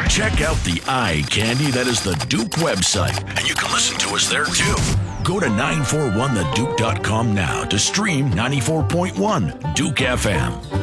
Check out the eye candy that is the Duke website, and you can listen to us there too. Go to 941theduke.com now to stream 94.1 Duke FM.